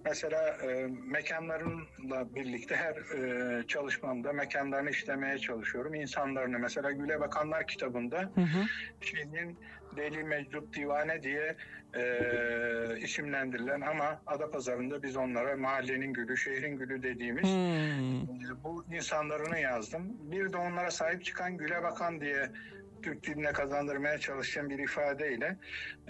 Mesela mekanlarla birlikte her çalışmamda mekanlarını işlemeye çalışıyorum. İnsanlarını mesela Güle Bakanlar kitabında Hı hı. şeyin Deli Meczup Divane diye isimlendirilen ama Adapazarı'nda biz onlara mahallenin gülü, şehrin gülü dediğimiz bu insanlarını yazdım. Bir de onlara sahip çıkan Güle Bakan diye Türk diline kazandırmaya çalışan bir ifadeyle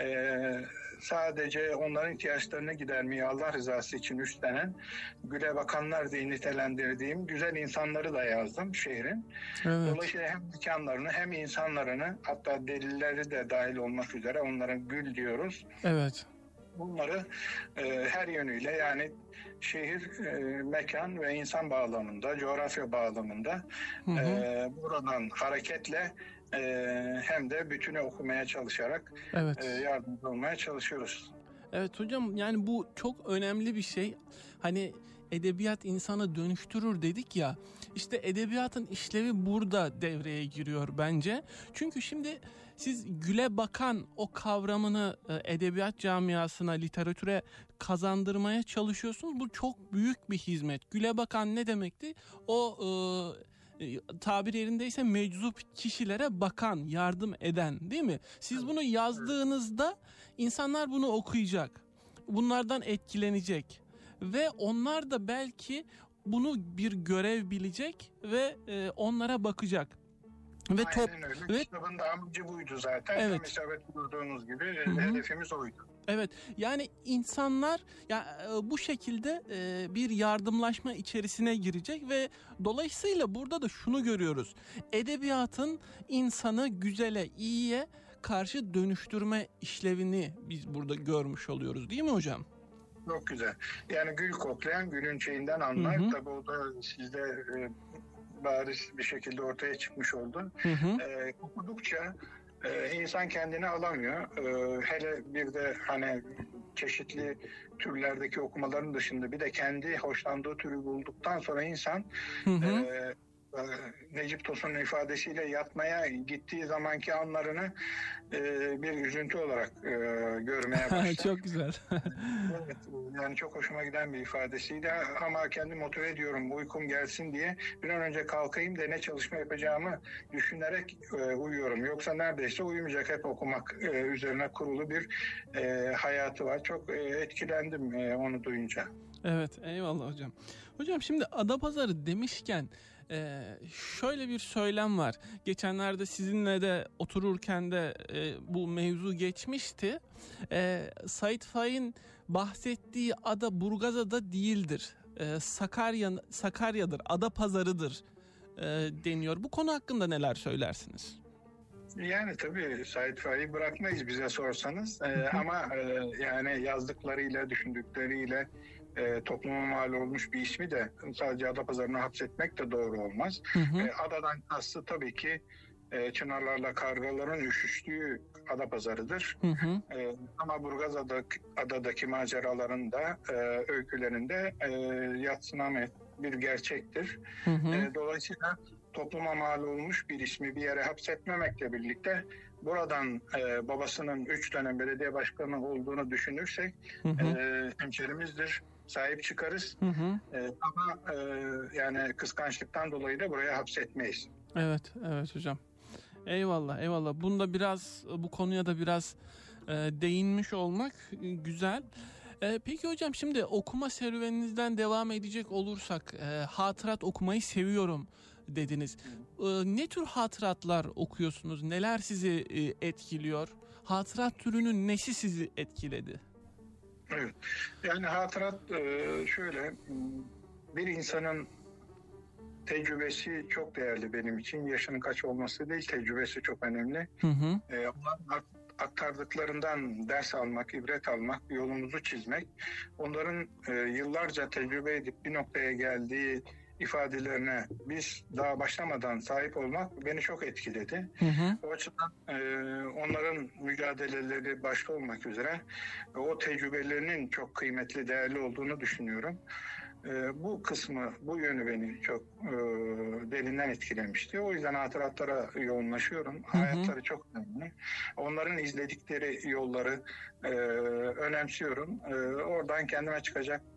sadece onların ihtiyaçlarını gidermeyi Allah rızası için üstlenen Güle Bakanlar diye nitelendirdiğim güzel insanları da yazdım şehrin. Evet. Dolayısıyla hem mekanlarını hem insanlarını, hatta delilleri de dahil olmak üzere onlara gül diyoruz. Evet. Bunları her yönüyle, yani şehir, mekan ve insan bağlamında, coğrafya bağlamında buradan hareketle hem de bütünü okumaya çalışarak Evet. yardımcı olmaya çalışıyoruz. Evet hocam, yani bu çok önemli bir şey. Hani edebiyat insanı dönüştürür dedik ya. İşte edebiyatın işlevi burada devreye giriyor bence. Çünkü şimdi siz Güle Bakan o kavramını edebiyat camiasına, literatüre kazandırmaya çalışıyorsunuz. Bu çok büyük bir hizmet. Güle Bakan ne demekti? O tabir yerindeyse meczup kişilere bakan, yardım eden, değil mi? Siz bunu yazdığınızda insanlar bunu okuyacak. Bunlardan etkilenecek. Ve onlar da belki bunu bir görev bilecek ve onlara bakacak. Ve Aynen öyle. Kitabın da amacı buydu zaten. Evet. Mesabet durduğunuz gibi hedefimiz oydu. Evet, yani insanlar bu şekilde bir yardımlaşma içerisine girecek ve dolayısıyla burada da şunu görüyoruz. Edebiyatın insanı güzele, iyiye karşı dönüştürme işlevini biz burada görmüş oluyoruz, değil mi hocam? Çok güzel. Yani gül koklayan gülün şeyinden anlar. Tabii o da sizde bariz bir şekilde ortaya çıkmış oldu. Okudukça insan kendini alamıyor. Hele bir de hani çeşitli türlerdeki okumaların dışında bir de kendi hoşlandığı türü bulduktan sonra insan Necip Tosun'un ifadesiyle yatmaya gittiği zamanki anlarını bir üzüntü olarak görmeye başlar. Çok güzel. Evet, yani çok hoşuma giden bir ifadesiydi ama kendimi motive ediyorum uykum gelsin diye bir an önce kalkayım da ne çalışma yapacağımı düşünerek uyuyorum. Yoksa neredeyse uyumayacak, hep okumak üzerine kurulu bir hayatı var. Çok etkilendim onu duyunca. Evet, eyvallah hocam. Hocam şimdi Adapazarı demişken şöyle bir söylem var. Geçenlerde sizinle de otururken de bu mevzu geçmişti. Sait Faik'in bahsettiği ada Burgazada değildir. Sakarya'dır, Adapazarı'dır deniyor. Bu konu hakkında neler söylersiniz? Yani tabii Sait Faik'i bırakmayız bize sorsanız ama yani yazdıklarıyla, düşündükleriyle topluma mal olmuş bir ismi de sadece Adapazarı'na hapsetmek de doğru olmaz. Adadan kastı tabii ki çınarlarla kargaların üşüştüğü Adapazarı'dır. Ama Burgazada'daki maceralarında, öykülerinde yadsınamayan bir gerçektir. Dolayısıyla topluma mal olmuş bir ismi bir yere hapsetmemekle birlikte buradan babasının 3 dönem belediye başkanı olduğunu düşünürsek hemşerimizdir, sahip çıkarız. Ama yani kıskançlıktan dolayı da buraya hapsetmeyiz. Evet, evet hocam. Eyvallah, eyvallah. Bunda biraz, bu konuya da biraz değinmiş olmak güzel. Peki hocam, şimdi okuma serüveninizden devam edecek olursak, hatırat okumayı seviyorum dediniz. Ne tür hatıratlar okuyorsunuz? Neler sizi etkiliyor? Hatırat türünün nesi sizi etkiledi? Evet. Yani hatırat şöyle, bir insanın tecrübesi çok değerli benim için. Yaşının kaç olması değil, tecrübesi çok önemli. Onların aktardıklarından ders almak, ibret almak, yolumuzu çizmek, onların yıllarca tecrübe edip bir noktaya geldiği ifadelerine biz daha başlamadan sahip olmak beni çok etkiledi. O açıdan onların mücadeleleri başta olmak üzere o tecrübelerinin çok kıymetli, değerli olduğunu düşünüyorum. Bu kısmı, bu yönü beni çok derinden etkilemişti. O yüzden hatıratlara yoğunlaşıyorum. Hayatları çok önemli. Onların izledikleri yolları önemsiyorum. Oradan kendime çıkacak